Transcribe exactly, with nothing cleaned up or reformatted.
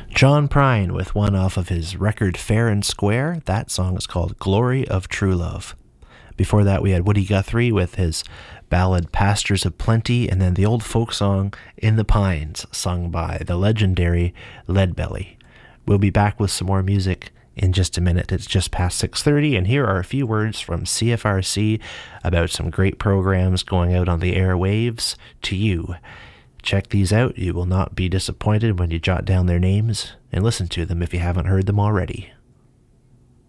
John Prine with one off of his record Fair and Square. That song is called Glory of True Love. Before that, we had Woody Guthrie with his ballad Pastures of Plenty, and then the old folk song In the Pines, sung by the legendary Leadbelly. We'll be back with some more music in just a minute. It's just past six thirty, and here are a few words from C F R C about some great programs going out on the airwaves to you. Check these out. You will not be disappointed when you jot down their names and listen to them if you haven't heard them already.